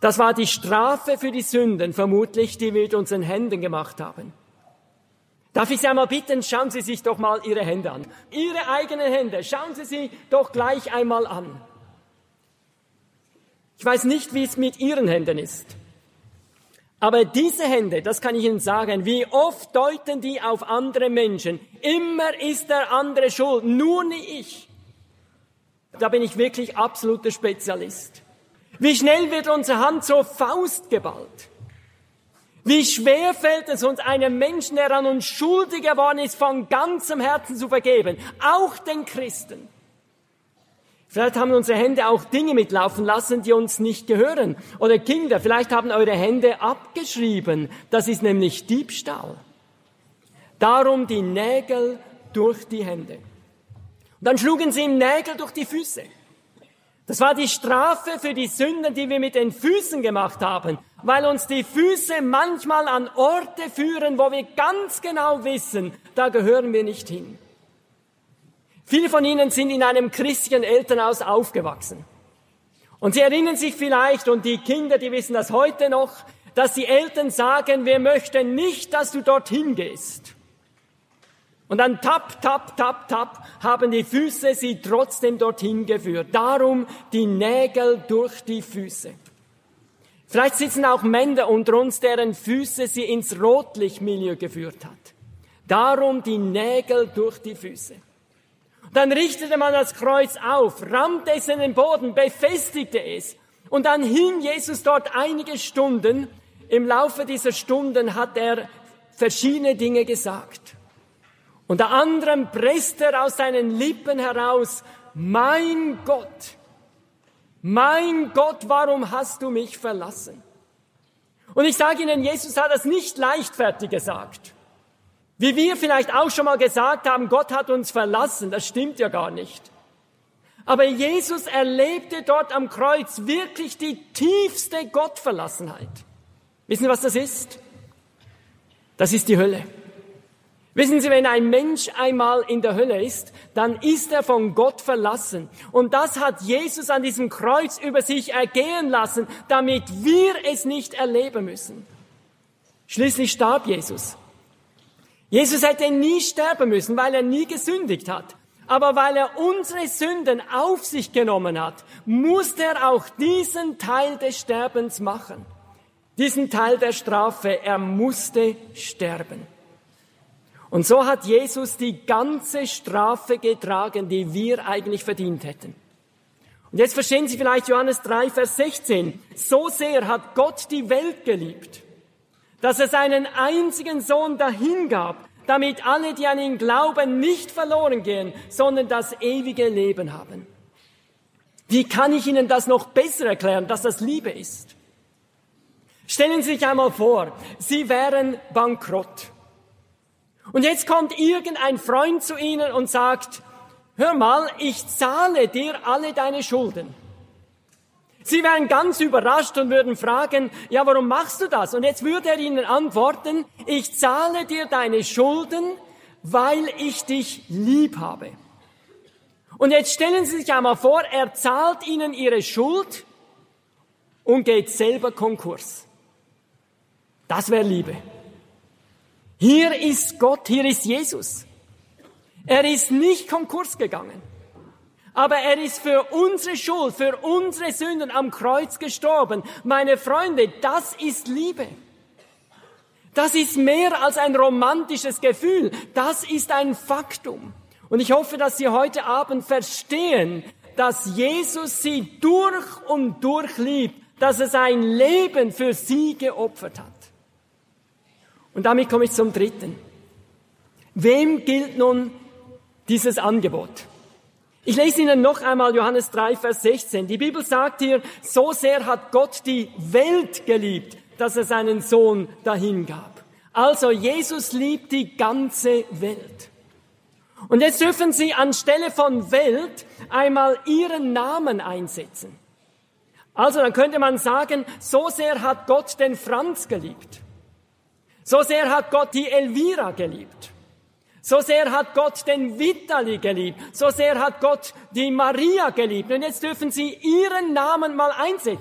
Das war die Strafe für die Sünden, vermutlich, die wir mit unseren Händen gemacht haben. Darf ich Sie einmal bitten, schauen Sie sich doch mal Ihre Hände an. Ihre eigenen Hände, schauen Sie sie doch gleich einmal an. Ich weiß nicht, wie es mit Ihren Händen ist. Aber diese Hände, das kann ich Ihnen sagen, wie oft deuten die auf andere Menschen. Immer ist der andere schuld, nur nicht ich. Da bin ich wirklich absoluter Spezialist. Wie schnell wird unsere Hand zur Faust geballt? Wie schwer fällt es uns, einem Menschen, der an uns schuldig geworden ist, von ganzem Herzen zu vergeben, auch den Christen. Vielleicht haben unsere Hände auch Dinge mitlaufen lassen, die uns nicht gehören. Oder Kinder, vielleicht haben eure Hände abgeschrieben. Das ist nämlich Diebstahl. Darum die Nägel durch die Hände. Und dann schlugen sie ihm Nägel durch die Füße. Das war die Strafe für die Sünden, die wir mit den Füßen gemacht haben, weil uns die Füße manchmal an Orte führen, wo wir ganz genau wissen, da gehören wir nicht hin. Viele von Ihnen sind in einem christlichen Elternhaus aufgewachsen. Und Sie erinnern sich vielleicht, und die Kinder, die wissen das heute noch, dass die Eltern sagen, wir möchten nicht, dass du dorthin gehst. Und dann tap, tap, tap, tap, haben die Füße sie trotzdem dorthin geführt. Darum die Nägel durch die Füße. Vielleicht sitzen auch Männer unter uns, deren Füße sie ins Rotlichtmilieu geführt hat. Darum die Nägel durch die Füße. Dann richtete man das Kreuz auf, rammte es in den Boden, befestigte es. Und dann hing Jesus dort einige Stunden. Im Laufe dieser Stunden hat er verschiedene Dinge gesagt. Unter anderem presste er aus seinen Lippen heraus, mein Gott, warum hast du mich verlassen? Und ich sage Ihnen, Jesus hat das nicht leichtfertig gesagt. Wie wir vielleicht auch schon mal gesagt haben, Gott hat uns verlassen, das stimmt ja gar nicht. Aber Jesus erlebte dort am Kreuz wirklich die tiefste Gottverlassenheit. Wissen Sie, was das ist? Das ist die Hölle. Wissen Sie, wenn ein Mensch einmal in der Hölle ist, dann ist er von Gott verlassen. Und das hat Jesus an diesem Kreuz über sich ergehen lassen, damit wir es nicht erleben müssen. Schließlich starb Jesus. Jesus hätte nie sterben müssen, weil er nie gesündigt hat. Aber weil er unsere Sünden auf sich genommen hat, musste er auch diesen Teil des Sterbens machen. Diesen Teil der Strafe, er musste sterben. Und so hat Jesus die ganze Strafe getragen, die wir eigentlich verdient hätten. Und jetzt verstehen Sie vielleicht Johannes 3, Vers 16. So sehr hat Gott die Welt geliebt, dass er seinen einzigen Sohn dahingab, damit alle, die an ihn glauben, nicht verloren gehen, sondern das ewige Leben haben. Wie kann ich Ihnen das noch besser erklären, dass das Liebe ist? Stellen Sie sich einmal vor, Sie wären bankrott. Und jetzt kommt irgendein Freund zu Ihnen und sagt, hör mal, ich zahle dir alle deine Schulden. Sie wären ganz überrascht und würden fragen, ja, warum machst du das? Und jetzt würde er Ihnen antworten, ich zahle dir deine Schulden, weil ich dich lieb habe. Und jetzt stellen Sie sich einmal vor, er zahlt Ihnen Ihre Schuld und geht selber Konkurs. Das wäre Liebe. Hier ist Gott, hier ist Jesus. Er ist nicht Konkurs gegangen. Aber er ist für unsere Schuld, für unsere Sünden am Kreuz gestorben. Meine Freunde, das ist Liebe. Das ist mehr als ein romantisches Gefühl. Das ist ein Faktum. Und ich hoffe, dass Sie heute Abend verstehen, dass Jesus Sie durch und durch liebt, dass er sein Leben für Sie geopfert hat. Und damit komme ich zum dritten. Wem gilt nun dieses Angebot? Ich lese Ihnen noch einmal Johannes 3, Vers 16. Die Bibel sagt hier, so sehr hat Gott die Welt geliebt, dass er seinen Sohn dahingab. Also Jesus liebt die ganze Welt. Und jetzt dürfen Sie anstelle von Welt einmal Ihren Namen einsetzen. Also dann könnte man sagen, so sehr hat Gott den Franz geliebt. So sehr hat Gott die Elvira geliebt. So sehr hat Gott den Vitali geliebt. So sehr hat Gott die Maria geliebt. Und jetzt dürfen Sie Ihren Namen mal einsetzen.